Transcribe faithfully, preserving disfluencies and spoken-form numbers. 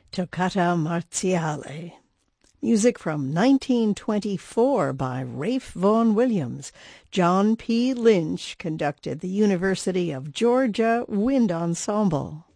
Toccata Marziale. Music from nineteen twenty-four by Ralph Vaughan Williams. John P. Lynch conducted the University of Georgia Wind Ensemble.